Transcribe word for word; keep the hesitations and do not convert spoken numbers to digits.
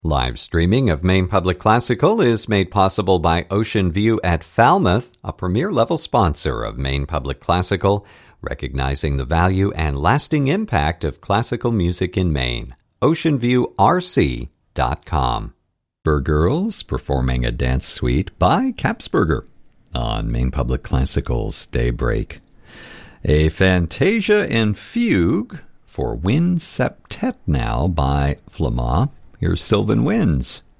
Live streaming of Maine Public Classical is made possible by Ocean View at Falmouth, a premier-level sponsor of Maine Public Classical, recognizing the value and lasting impact of classical music in Maine. ocean view r c dot com. For Girls, performing a dance suite by Capsberger on Maine Public Classical's Daybreak. A Fantasia in Fugue for Wind Septet now by Flamand. Here's Sylvan Winds.